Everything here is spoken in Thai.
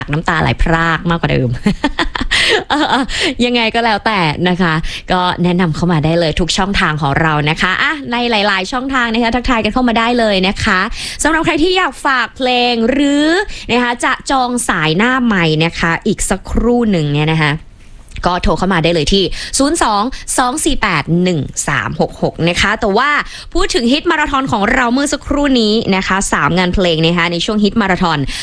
น้ำตาไหลพรากมากกว่าเดิม ยังไงก็แล้วแต่นะคะก็แนะนำเข้ามาได้เลยทุกช่องทางของเรานะคะในหลายๆช่องทางนะคะทักทายกันเข้ามาได้เลยนะคะสำหรับใครที่อยากฝากเพลงหรือนะคะจะจองสายหน้าใหม่นะคะอีกสักครู่หนึ่งเนี่ยนะคะก็โทรเข้ามาได้เลยที่02-248-1366นะคะแต่ว่าพูดถึงฮิตมาราธอนของเราเมื่อสักครู่นี้นะคะ3งานเพลงนะคะในช่วงฮิตมาราธอน